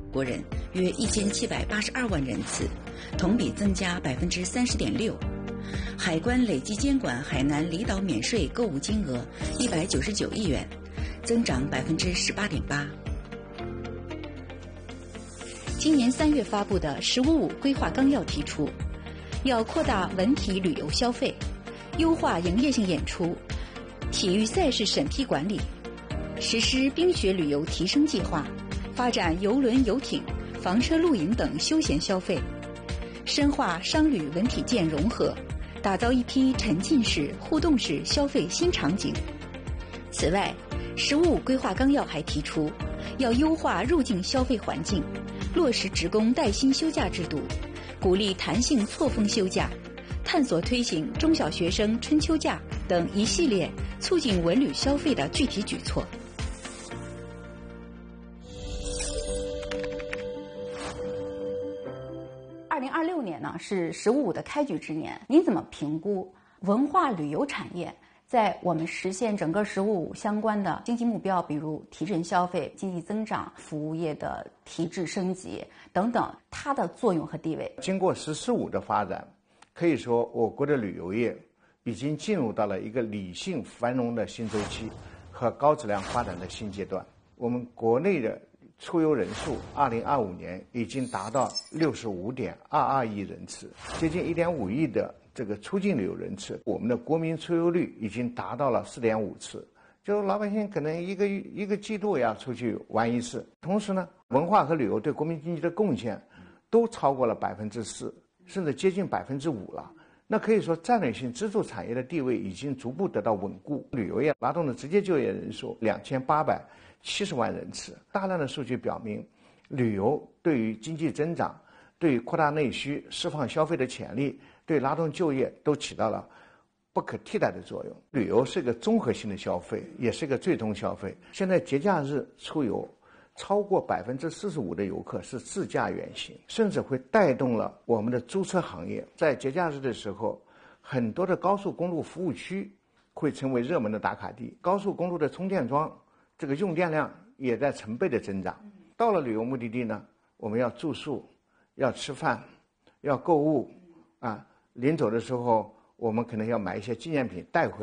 国人约1782万人次，同比增加30.6%。海关累计监管海南离岛免税购物金额199亿元，增长18.8%。今年3月发布的《十五五规划纲要》提出，要扩大文体旅游消费，优化营业性演出、体育赛事审批管理，实施冰雪旅游提升计划，发展邮轮、游艇、房车、露营等休闲消费，深化商旅文体健融合，打造一批沉浸式、互动式消费新场景。此外，《十五五规划纲要》还提出，要优化入境消费环境，落实职工带薪休假制度，鼓励弹性错峰休假，探索推行中小学生春秋假等一系列促进文旅消费的具体举措。2026年呢是十五五的开局之年，您怎么评估文化旅游产业在我们实现整个十五五相关的经济目标，比如提振消费、经济增长、服务业的提质升级等等，它的作用和地位？ 经过十四五的发展，可以说我国的旅游业已经进入到了一个理性繁荣的新周期和高质量发展的新阶段。我们国内的出游人数2025年已经达到65.22亿人次，接近1.5亿的这个出境旅游人次。我们的国民出游率已经达到了4.5次，就老百姓可能一个季度要出去玩一次。同时呢，文化和旅游对国民经济的贡献都超过了4%，甚至接近5%了。那可以说，战略性支柱产业的地位已经逐步得到稳固。旅游业拉动的直接就业人数2870万人次。大量的数据表明，旅游对于经济增长、对于扩大内需、释放消费的潜力、对拉动就业都起到了不可替代的作用。旅游是一个综合性的消费，也是一个最终消费。现在节假日出游，超过45%的游客是自驾远行，甚至会带动了我们的租车行业。在节假日的时候，很多的高速公路服务区会成为热门的打卡地，高速公路的充电桩这个用电量也在成倍的增长。到了旅游目的地呢，我们要住宿，要吃饭，要购物临走的时候我们可能要买一些纪念品带回来。